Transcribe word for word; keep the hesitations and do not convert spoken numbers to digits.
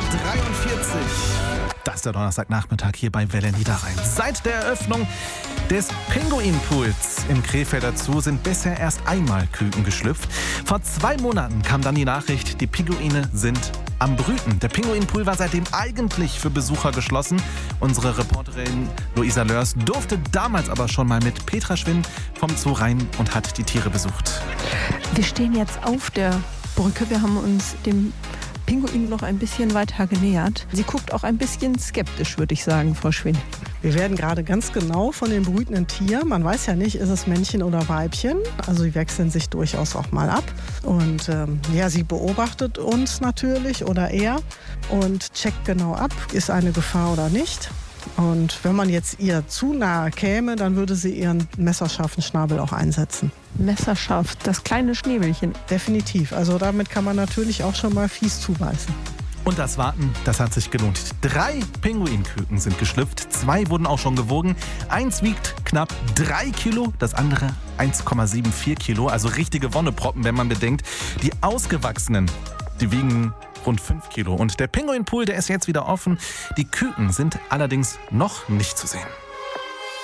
dreiundvierzig. Das ist der Donnerstagnachmittag hier bei Welle Niederrhein. Seit der Eröffnung des Pinguinpools im Krefelder Zoo sind bisher erst einmal Küken geschlüpft. Vor zwei Monaten kam dann die Nachricht, die Pinguine sind am Brüten. Der Pinguinpool war seitdem eigentlich für Besucher geschlossen. Unsere Reporterin Luisa Lörs durfte damals aber schon mal mit Petra Schwinn vom Zoo rein und hat die Tiere besucht. Wir stehen jetzt auf der Brücke. Wir haben uns dem Pinguin noch ein bisschen weiter genähert. Sie guckt auch ein bisschen skeptisch, würde ich sagen, Frau Schwinn. Wir werden gerade ganz genau von dem brütenden Tier, man weiß ja nicht, ist es Männchen oder Weibchen, also sie wechseln sich durchaus auch mal ab. Und ähm, ja, sie beobachtet uns natürlich oder er und checkt genau ab, ist eine Gefahr oder nicht. Und wenn man jetzt ihr zu nahe käme, dann würde sie ihren messerscharfen Schnabel auch einsetzen. Messerscharf, das kleine Schnäbelchen. Definitiv, also damit kann man natürlich auch schon mal fies zubeißen. Und das Warten, das hat sich gelohnt. Drei Pinguinküken sind geschlüpft, zwei wurden auch schon gewogen. Eins wiegt knapp drei Kilo, das andere eins Komma vierundsiebzig Kilo. Also richtige Wonneproppen, wenn man bedenkt, die Ausgewachsenen, die wiegen rund fünf Kilo. Und der Pinguinpool, der ist jetzt wieder offen. Die Küken sind allerdings noch nicht zu sehen.